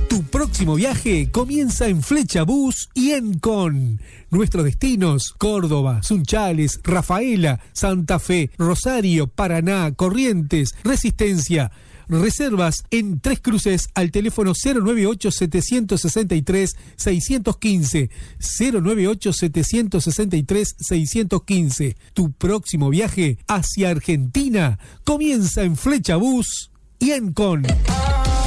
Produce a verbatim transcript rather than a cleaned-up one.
Tu próximo viaje comienza en Flecha Bus y Encon. Nuestros destinos: Córdoba, Sunchales, Rafaela, Santa Fe, Rosario, Paraná, Corrientes, Resistencia. Reservas en Tres Cruces al teléfono cero nueve ocho, siete seis tres, seis uno cinco, cero nueve ocho, siete seis tres, seis uno cinco. Tu próximo viaje hacia Argentina comienza en Flecha Bus y Encon.